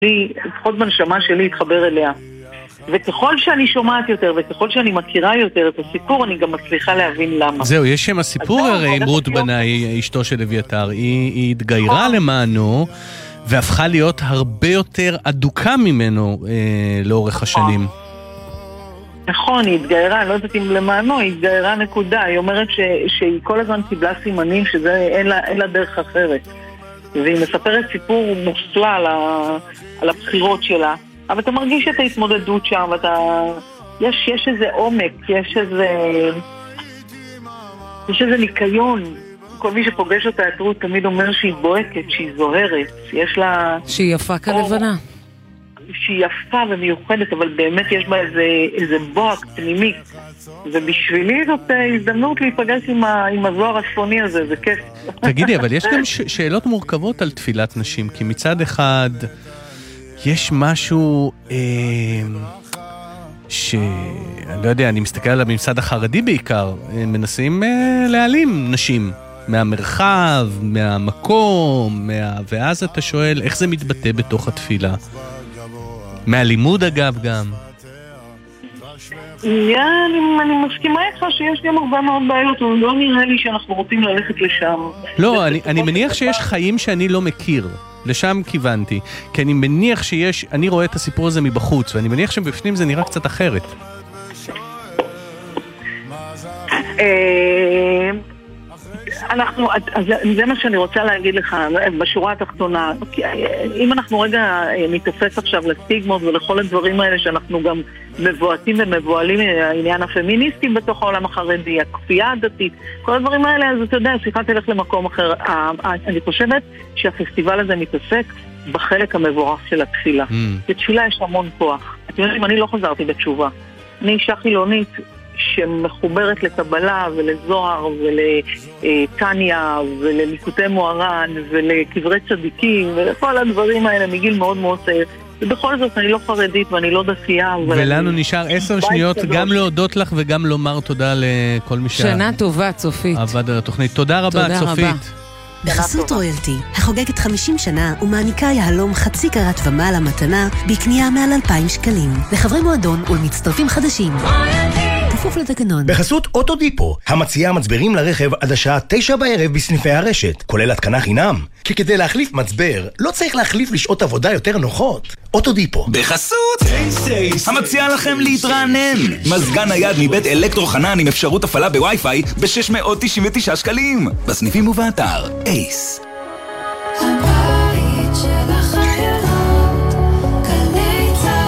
לפחות בנשמה שלי להתחבר אליה. וככל שאני שומעת יותר, וככל שאני מכירה יותר את הסיפור, אני גם מצליחה להבין למה. זהו, יש שם הסיפור הרי עם רות בנאי, אשתו של אביתר, היא התגיירה למענו, והפכה להיות הרבה יותר אדוקה ממנו לאורך השנים. נכון, היא התגיירה, לא יודעת אם למענו, היא התגיירה נקודה. היא אומרת שהיא כל הזמן קיבלה סימנים שזה אין לה דרך אחרת. והיא מספרת סיפור מופלא על הבחירות שלה. אבל אתה מרגיש את ההתמודדות שם, יש איזה עומק, יש איזה ניקיון. כל מי שפוגש אותה, רות תמיד אומר שהיא בועקת, שהיא זוהרת, יש לה... שהיא יפה כלבנה. שהיא יפה ומיוחדת, אבל באמת יש בה איזה בועק פנימי. ובשבילי זאת הזדמנות להיפגש עם הזוהר הצפוני הזה, זה כיף. תגידי, אבל יש גם שאלות מורכבות על תפילת נשים, כי מצד אחד יש משהו אני לא יודע, אני מסתכל על הממסד החרדי בעיקר, מנסים להעלים נשים מהמרחב, מהמקום, ואז אתה שואל איך זה מתבטא בתוך התפילה. מהלימוד אגב גם. אני מסכימה איתך שיש גם הרבה מאוד בעיות, אבל לא נראה לי שאנחנו רוצים ללכת לשם. לא, אני מניח שיש חיים שאני לא מכיר. לשם כיוונתי. כי אני מניח שיש, אני רואה את הסיפור הזה מבחוץ, ואני מניח שבפנים זה נראה קצת אחרת. זה מה שאני רוצה להגיד לך בשורה התחתונה. אם אנחנו רגע נתופס עכשיו לסטיגמות ולכל הדברים האלה שאנחנו גם מבועטים ומבועלים העניין הפמיניסטי בתוך העולם החרדי, הכפייה הדתית, כל הדברים האלה, אז אתה יודע, שיחה תלך למקום אחר. אני חושבת שהפסטיבל הזה מתעסק בחלק המבורך של התפילה. בתפילה יש המון כוח. אתם יודעים, אני לא חזרתי בתשובה. אני אישה חילונית שמחוברת לקבלה ולזוהר ולטניה ולליקוטי מוהר"ן ולקברי צדיקים ולכל הדברים האלה מגיל מאוד מאוד צעיר. ובכל זאת אני לא חרדית ואני לא דתייה. ולנו נשאר 10 שניות גם להודות לך וגם לומר תודה לכל מי שנה טובה, צופית. עבד על התוכנית. תודה רבה, צופית. בחסות רויאלטי, החוגגת 50 שנה ומעניקה יהלום חצי קרת ומעלה מתנה בקנייה מעל 2,000 שקלים. לחברי מועדון ולמצטרפים חדשים. כפוף לתקנון. בחסות אוטודיפו, המציעה מצברים לרכב עד השעה 9 בערב בסניפי הרשת, כולל התקנה חינם. כי כדי להחליף מצבר, לא צריך להחליף לשעות עבודה יותר נוחות. אוטודיפו. בחסות המציעה לכם להתרענן. מזגן נייד מבית אלקטרו חנן עם אפשרות הפעלה בווי-פיי ב-699 שקלים. בסניפים ובאתר אייס. הבית של החיילות, גלי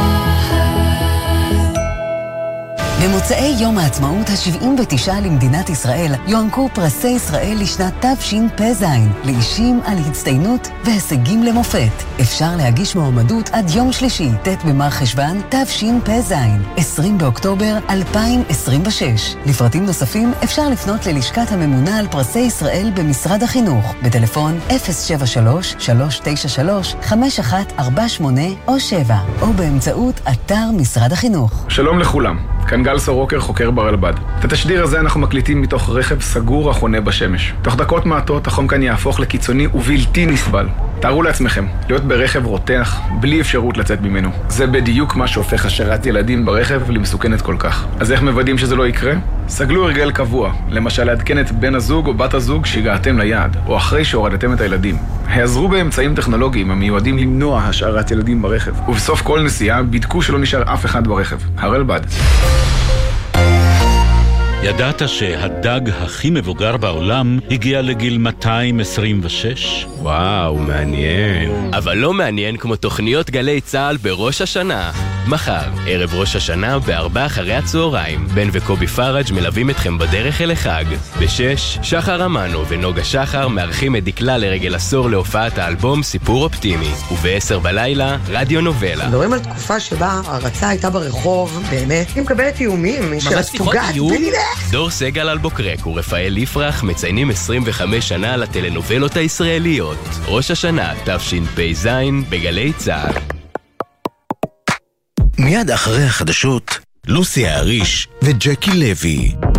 צהל. במוצאי יום העצמאות ה-79 למדינת ישראל יוענקו פרסי ישראל לשנת תשפ"ז לאישים על הצטיינות והישגים למופת. אפשר להגיש מועמדות עד יום שלישי, ט' במר חשוון תשפ"ז, 20 באוקטובר 2026. לפרטים נוספים אפשר לפנות ללשכת הממונה על פרסי ישראל במשרד החינוך בטלפון 073-393-5148 או 7 או באמצעות אתר משרד החינוך. שלום לכולם, כאן גל סורוקר, חוקר ברלב"ד. את התשדיר הזה אנחנו מקליטים מתוך רכב סגור החונה בשמש. תוך דקות מעטות החום כאן יהפוך לקיצוני ובלתי נסבל. תארו לעצמכם, להיות ברכב רותח בלי אפשרות לצאת ממנו. זה בדיוק מה שהופך השארת ילדים ברכב למסוכנת כל כך. אז איך מוודאים שזה לא יקרה? סגלו הרגל קבוע, למשל לעדכן את בן הזוג או בת הזוג שהגעתם ליעד, או אחרי שהורדתם את הילדים. העזרו באמצעים טכנולוגיים המיועדים למנוע השארת ילדים ברכב. ובסוף כל נסיעה בדקו שלא נשאר אף אחד ברכב. הרלב"ד. ידעת שהדג הכי מבוגר בעולם הגיע לגיל 226? וואו, מעניין. אבל לא מעניין כמו תוכניות גלי צהל בראש השנה. מחר, ערב ראש השנה ב16:00. בן וקובי פרג' מלווים אתכם בדרך אל החג. ב6, שחר אמנו ונוגה שחר מארחים את דקלה לרגל עשור להופעת האלבום סיפור אופטימי. וב10 בלילה, רדיו נובלה. מדברים על תקופה שבה הרצה הייתה ברחוב, באמת. היא מקבלת איומים של הספוגת. דור סגל אלבוקרק ורפאל יפרח מציינים 25 שנה לטלנובלות הישראליות. ראש השנה תשפ"ז בגלי צהל. מיד אחרי החדשות, לוסי האריש וג'קי לוי.